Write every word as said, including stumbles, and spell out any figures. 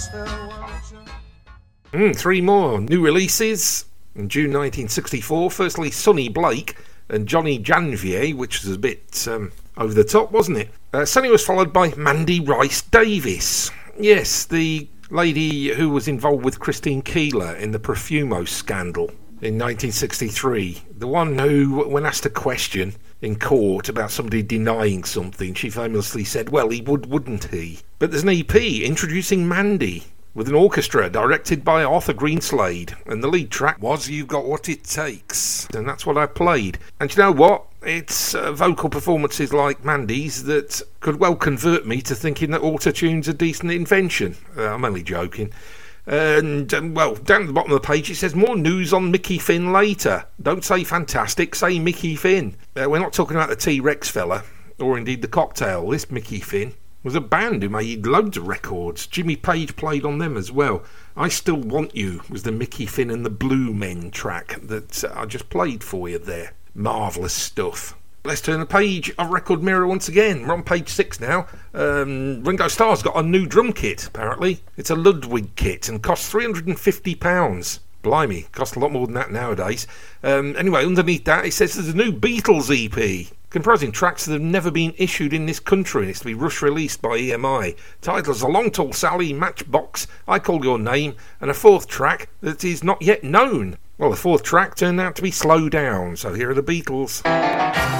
Mm, three more new releases in June nineteen sixty-four. Firstly, Sonny Blake and Johnny Janvier, which was a bit um, over the top, wasn't it? Uh, Sonny was followed by Mandy Rice Davis. Yes, the lady who was involved with Christine Keeler in the Profumo scandal in nineteen sixty-three. The one who, when asked a question in court about somebody denying something, she famously said, well, he would, wouldn't he? But there's an E P introducing Mandy with an orchestra directed by Arthur Greenslade, and the lead track was You've Got What It Takes, and that's what I played. And you know what? It's uh, vocal performances like Mandy's that could well convert me to thinking that autotune's a decent invention. Uh, I'm only joking. And, um, well, down at the bottom of the page it says more news on Mickey Finn later. Don't say fantastic, say Mickey Finn. Uh, we're not talking about the T-Rex fella, or indeed the Cocktail. This Mickey Finn was a band who made loads of records. Jimmy Page played on them as well. I Still Want You was the Mickey Finn and the Blue Men track that uh, I just played for you there. Marvellous stuff. Let's turn the page of Record Mirror once again. We're on page six now. Um, Ringo Starr's got a new drum kit, apparently. It's a Ludwig kit and costs three hundred fifty pounds. Blimey, costs a lot more than that nowadays. Um, anyway, underneath that it says there's a new Beatles E P comprising tracks that have never been issued in this country. It's to be rush released by E M I. Titles: A Long Tall Sally, Matchbox, I Call Your Name, and a fourth track that is not yet known. Well, the fourth track turned out to be Slow Down, so here are the Beatles.